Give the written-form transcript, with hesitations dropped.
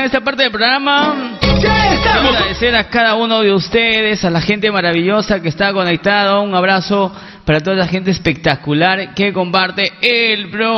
en esta parte del programa. Quiero agradecer a cada uno de ustedes, a la gente maravillosa que está conectada. Un abrazo para toda la gente espectacular que comparte el programa.